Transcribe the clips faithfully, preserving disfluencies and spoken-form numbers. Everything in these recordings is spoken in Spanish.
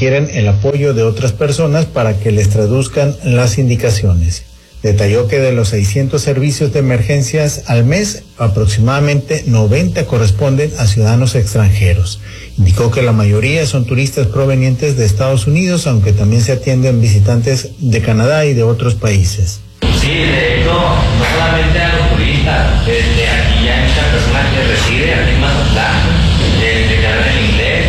requieren el apoyo de otras personas para que les traduzcan las indicaciones. Detalló que de los seiscientos servicios de emergencias al mes, aproximadamente noventa corresponden a ciudadanos extranjeros. Indicó que la mayoría son turistas provenientes de Estados Unidos, aunque también se atienden visitantes de Canadá y de otros países. Sí, de hecho, no solamente a los turistas, desde aquí ya hay muchas personas que residen aquí en Mazatlán, desde que hablan en inglés.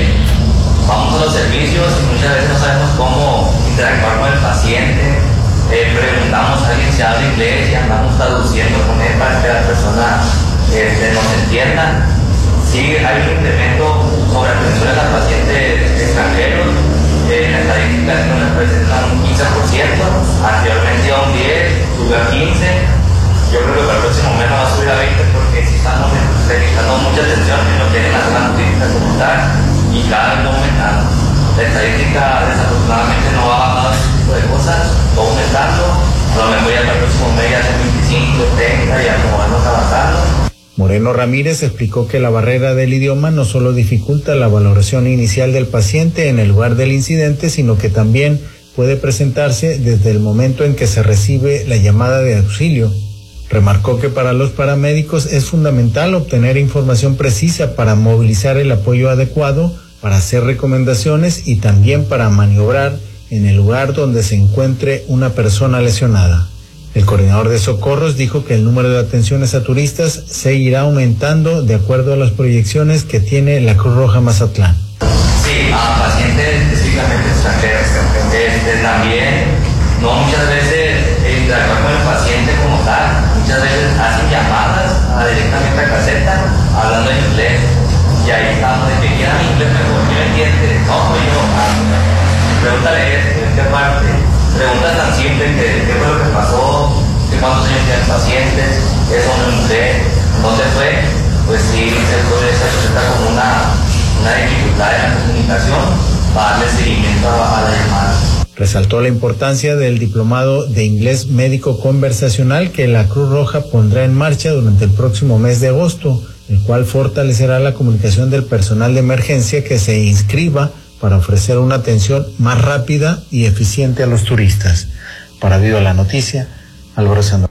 Vamos a los servicios y muchas veces no sabemos cómo interactuar con el paciente. Eh, preguntamos a alguien si habla inglés y andamos traduciendo con él para que la persona eh, nos entienda. Sí, hay un incremento sobre atenciones a pacientes extranjeros. Eh, la estadística no nos presenta un quince por ciento, anteriormente iba a un diez por ciento, subió a quince por ciento. Yo creo que para el próximo mes va a subir a veinte por ciento porque sí estamos prestando mucha atención en lo que es la zona turística como tal y cada vez va aumentando. La estadística desafortunadamente no va a bajar ese tipo de cosas, va aumentando, a lo mejor ya para el próximo mes ya es veinticinco, treinta y a como vamos avanzando. Moreno Ramírez explicó que la barrera del idioma no solo dificulta la valoración inicial del paciente en el lugar del incidente, sino que también puede presentarse desde el momento en que se recibe la llamada de auxilio. Remarcó que para los paramédicos es fundamental obtener información precisa para movilizar el apoyo adecuado, para hacer recomendaciones y también para maniobrar en el lugar donde se encuentre una persona lesionada. El coordinador de socorros dijo que el número de atenciones a turistas seguirá aumentando de acuerdo a las proyecciones que tiene la Cruz Roja Mazatlán. Sí, a pacientes específicamente extranjeros. Este, también, no muchas veces interactuar con el paciente como tal, muchas veces hacen llamadas a, directamente a caseta hablando en inglés. Y ahí estamos de que quieran inglés mejor, ¿quién me entiende? No, soy yo. Pregúntale esto, ¿en qué parte? Preguntas tan simples que qué fue lo que pasó, que cuántos años tiene el paciente, es hombre o mujer, dónde fue, pues sí, se presenta como una, una dificultad en la comunicación para darle seguimiento a, a la llamada. Resaltó la importancia del diplomado de inglés médico conversacional que la Cruz Roja pondrá en marcha durante el próximo mes de agosto, el cual fortalecerá la comunicación del personal de emergencia que se inscriba para ofrecer una atención más rápida y eficiente a los turistas. Para Viva la Noticia, Álvaro Sandoval.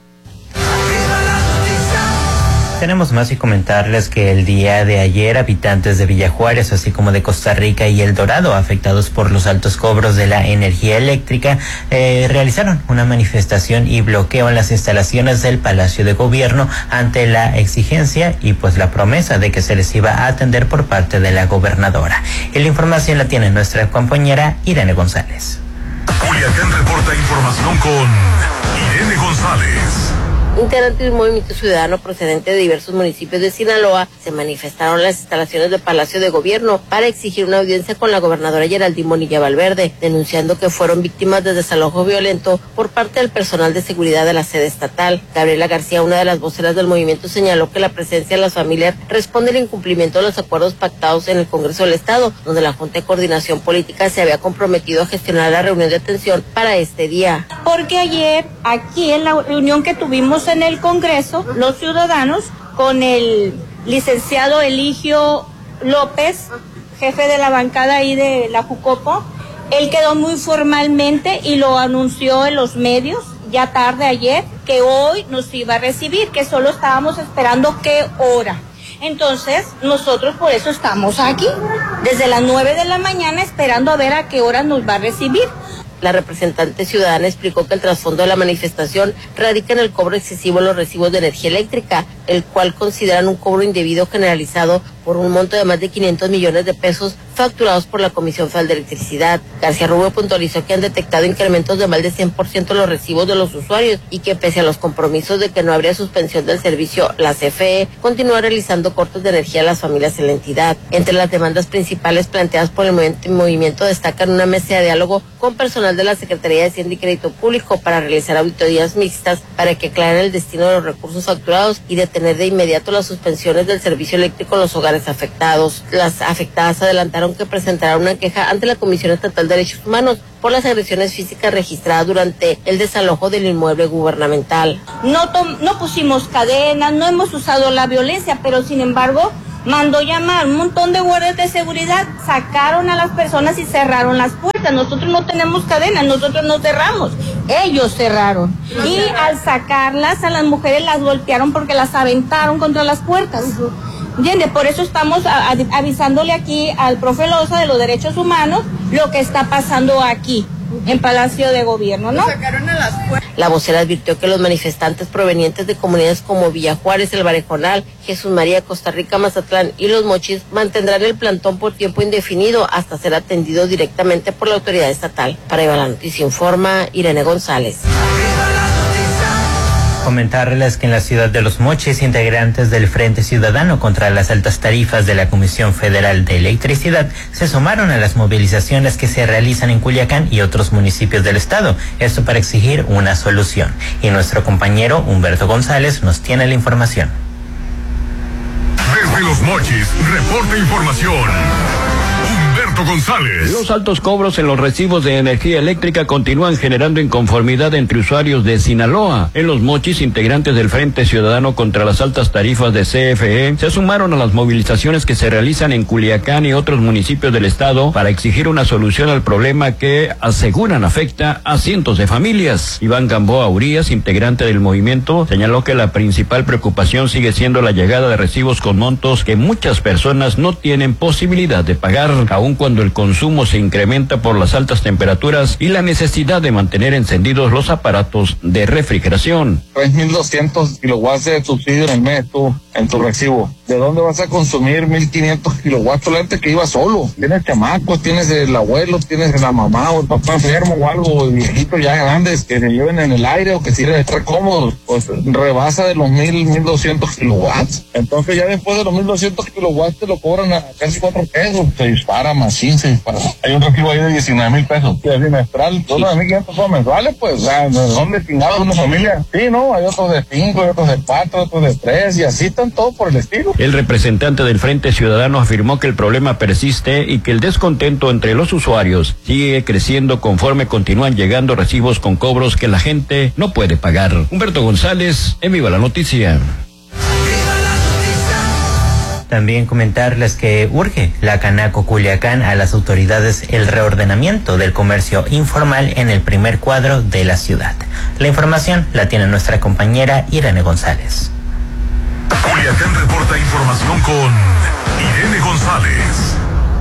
Tenemos más y comentarles que el día de ayer habitantes de Villa Juárez, así como de Costa Rica y El Dorado, afectados por los altos cobros de la energía eléctrica, eh, realizaron una manifestación y bloqueo en las instalaciones del Palacio de Gobierno ante la exigencia y pues la promesa de que se les iba a atender por parte de la gobernadora. Y la información la tiene nuestra compañera Irene González. Culiacán reporta información con Irene González. Integrantes de un movimiento ciudadano procedente de diversos municipios de Sinaloa se manifestaron en las instalaciones del Palacio de Gobierno para exigir una audiencia con la gobernadora Geraldine Bonilla Valverde, denunciando que fueron víctimas de desalojo violento por parte del personal de seguridad de la sede estatal. Gabriela García, una de las voceras del movimiento, señaló que la presencia de las familias responde al incumplimiento de los acuerdos pactados en el Congreso del Estado, donde la Junta de Coordinación Política se había comprometido a gestionar la reunión de atención para este día. Porque ayer, aquí en la reunión que tuvimos en el Congreso, los ciudadanos, con el licenciado Eligio López, jefe de la bancada ahí de la Jucopo, él quedó muy formalmente y lo anunció en los medios ya tarde ayer, que hoy nos iba a recibir, que solo estábamos esperando qué hora. Entonces, nosotros por eso estamos aquí, desde las nueve de la mañana, esperando a ver a qué hora nos va a recibir. La representante ciudadana explicó que el trasfondo de la manifestación radica en el cobro excesivo de los recibos de energía eléctrica, el cual consideran un cobro indebido generalizado por un monto de más de quinientos millones de pesos facturados por la Comisión Federal de Electricidad. García Rubio puntualizó que han detectado incrementos de más de cien por ciento en los recibos de los usuarios y que pese a los compromisos de que no habría suspensión del servicio, la C F E continúa realizando cortes de energía a las familias en la entidad. Entre las demandas principales planteadas por el movimiento destacan una mesa de diálogo con personal de la Secretaría de Hacienda y Crédito Público para realizar auditorías mixtas para que aclaren el destino de los recursos facturados y detener de inmediato las suspensiones del servicio eléctrico en los hogares afectados. Las afectadas adelantaron que presentarán una queja ante la Comisión Estatal de Derechos Humanos por las agresiones físicas registradas durante el desalojo del inmueble gubernamental. No, no pusimos cadenas, no hemos usado la violencia, pero sin embargo mandó llamar un montón de guardias de seguridad, sacaron a las personas y cerraron las puertas. Nosotros no tenemos cadenas, nosotros no cerramos, ellos cerraron. Y al sacarlas a las mujeres las golpearon porque las aventaron contra las puertas. ¿Entiende? Por eso estamos a, a, avisándole aquí al profe Loza de los derechos humanos lo que está pasando aquí en Palacio de Gobierno, ¿no? La vocera advirtió que los manifestantes provenientes de comunidades como Villa Juárez, El Barejonal, Jesús María, Costa Rica, Mazatlán y Los Mochis mantendrán el plantón por tiempo indefinido hasta ser atendidos directamente por la autoridad estatal. Para Iba la Noticia informa Irene González. Comentarles que en la ciudad de Los Mochis, integrantes del Frente Ciudadano contra las altas tarifas de la Comisión Federal de Electricidad se sumaron a las movilizaciones que se realizan en Culiacán y otros municipios del estado, esto para exigir una solución. Y nuestro compañero Humberto González nos tiene la información. Desde Los Mochis, reporta información Humberto González. Los altos cobros en los recibos de energía eléctrica continúan generando inconformidad entre usuarios de Sinaloa. En Los Mochis, integrantes del Frente Ciudadano contra las altas tarifas de C F E se sumaron a las movilizaciones que se realizan en Culiacán y otros municipios del estado para exigir una solución al problema que aseguran afecta a cientos de familias. Iván Gamboa Urías, integrante del movimiento, señaló que la principal preocupación sigue siendo la llegada de recibos con montos que muchas personas no tienen posibilidad de pagar, aun cuando el consumo se incrementa por las altas temperaturas y la necesidad de mantener encendidos los aparatos de refrigeración. tres mil doscientos kilowatts de subsidio en el mes tú, en tu recibo. ¿De dónde vas a consumir mil quinientos kilowatts? La gente que iba solo. Tienes chamacos, tienes el abuelo, tienes la mamá o el papá enfermo o algo, viejitos ya grandes que se lleven en el aire o que quieren estar cómodos. Pues rebasa de los mil, mil doscientos kilowatts. Entonces ya después de los mil doscientos kilowatts te lo cobran a casi cuatro pesos. Se dispara, machín, se dispara. Hay un recibo ahí de diecinueve mil pesos. Que es bimestral, todos los mil quinientos son mensuales, pues, o sea, son destinados a una familia. Sí, ¿no? Hay otros de cinco, hay otros de cuatro, otros de tres, y así están todos por el estilo. El representante del Frente Ciudadano afirmó que el problema persiste y que el descontento entre los usuarios sigue creciendo conforme continúan llegando recibos con cobros que la gente no puede pagar. Humberto González, en Viva la Noticia. También comentarles que urge la Canaco Culiacán a las autoridades el reordenamiento del comercio informal en el primer cuadro de la ciudad. La información la tiene nuestra compañera Irene González. Culiacán reporta información con Irene González.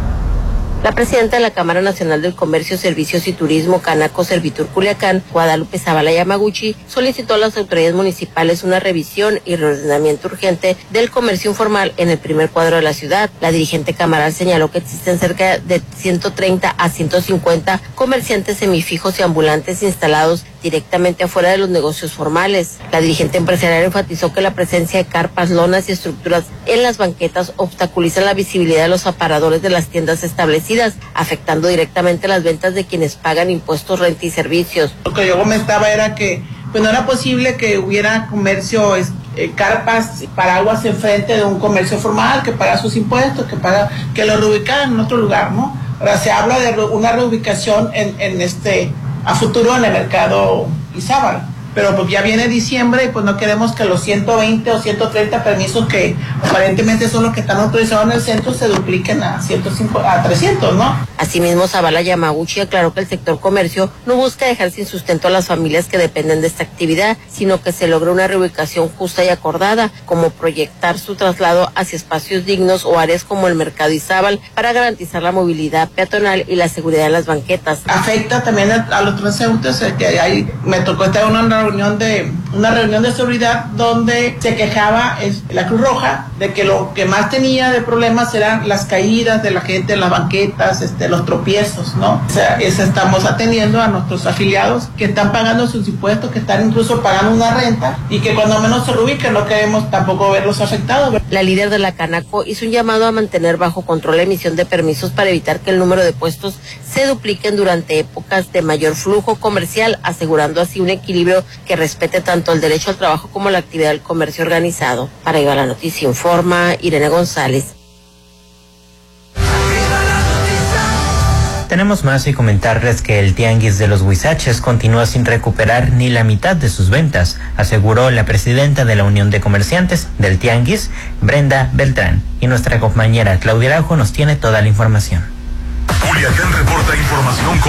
La presidenta de la Cámara Nacional del Comercio, Servicios y Turismo, Canaco Servitur Culiacán, Guadalupe Zavala Yamaguchi, solicitó a las autoridades municipales una revisión y reordenamiento urgente del comercio informal en el primer cuadro de la ciudad. La dirigente camaral señaló que existen cerca de ciento treinta a ciento cincuenta comerciantes semifijos y ambulantes instalados directamente afuera de los negocios formales. La dirigente empresarial enfatizó que la presencia de carpas, lonas y estructuras en las banquetas obstaculizan la visibilidad de los aparadores de las tiendas establecidas, afectando directamente las ventas de quienes pagan impuestos, renta y servicios. Lo que yo comentaba era que pues no era posible que hubiera comercio, eh, carpas, paraguas enfrente de un comercio formal que paga sus impuestos, que paga, que lo reubicaran en otro lugar, ¿no? Ahora se habla de una reubicación en, en este a futuro en el mercado Izábal, pero pues ya viene diciembre y pues no queremos que los ciento veinte o ciento treinta permisos que aparentemente son los que están autorizados en el centro se dupliquen a ciento cinco, a trescientos, ¿no? Asimismo, Zavala Yamaguchi aclaró que el sector comercio no busca dejar sin sustento a las familias que dependen de esta actividad, sino que se logre una reubicación justa y acordada, como proyectar su traslado hacia espacios dignos o áreas como el mercado Izábal para garantizar la movilidad peatonal y la seguridad en las banquetas. Afecta también a, a los transeúntes, que hay, me tocó estar en una reunión de una reunión de seguridad donde se quejaba es, la Cruz Roja de que lo que más tenía de problemas eran las caídas de la gente en las banquetas, este, los tropiezos, ¿no? O sea, eso estamos atendiendo a nuestros afiliados que están pagando sus impuestos, que están incluso pagando una renta y que cuando menos se reubiquen no queremos tampoco verlos afectados. La líder de la Canaco hizo un llamado a mantener bajo control la emisión de permisos para evitar que el número de puestos se dupliquen durante épocas de mayor flujo comercial, asegurando así un equilibrio que respete tanto el derecho al trabajo como la actividad del comercio organizado. Para Iba la Noticia informa Irene González. Tenemos más y comentarles que el Tianguis de los Huizaches continúa sin recuperar ni la mitad de sus ventas, aseguró la presidenta de la Unión de Comerciantes del Tianguis, Brenda Beltrán. Y nuestra compañera Claudia Araujo nos tiene toda la información. Culiacán reporta información con